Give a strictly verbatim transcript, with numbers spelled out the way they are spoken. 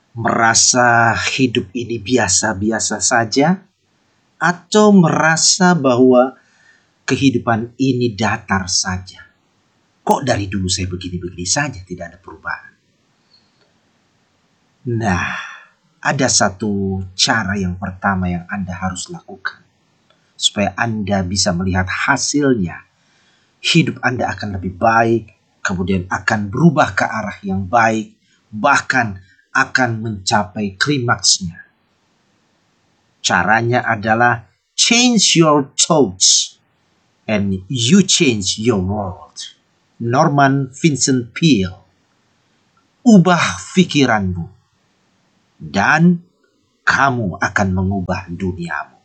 Merasa hidup ini biasa-biasa saja, atau merasa bahwa kehidupan ini datar saja? Kok dari dulu saya begini-begini saja, tidak ada perubahan? Nah, ada satu cara yang pertama yang Anda harus lakukan supaya Anda bisa melihat hasilnya. Hidup Anda akan lebih baik, kemudian akan berubah ke arah yang baik, bahkan akan mencapai klimaksnya. Caranya adalah change your thoughts and you change your world. Norman Vincent Peale. Ubah pikiranmu dan kamu akan mengubah duniamu.